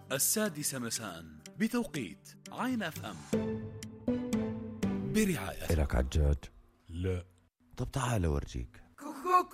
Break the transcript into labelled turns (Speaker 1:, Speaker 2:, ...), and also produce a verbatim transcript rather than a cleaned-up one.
Speaker 1: السادسة مساء بتوقيت عين اف ام برعاية.
Speaker 2: إلك عجاج؟
Speaker 1: لا.
Speaker 2: طب تعال أورجيك.